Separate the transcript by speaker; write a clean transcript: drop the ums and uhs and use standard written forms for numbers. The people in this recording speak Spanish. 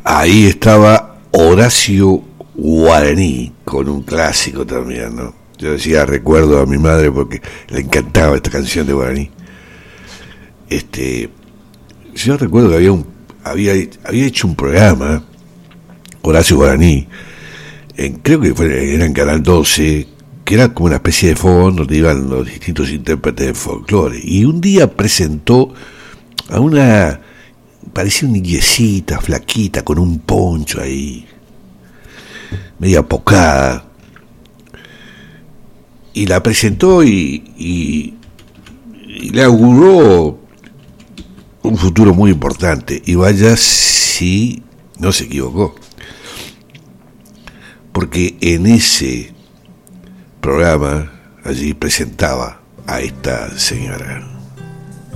Speaker 1: Ahí estaba Horacio Guaraní, con un clásico también, ¿no? Yo decía, recuerdo a mi madre porque le encantaba esta canción de Guaraní. Yo recuerdo que había hecho un programa, Horacio Guaraní, creo que era en Canal 12, que era como una especie de fondo donde iban los distintos intérpretes de folclore. Y un día presentó a una, parecía una niñecita flaquita con un poncho ahí, media pocada, y la presentó y le auguró un futuro muy importante, y vaya si no se equivocó, porque en ese programa allí presentaba a esta señora.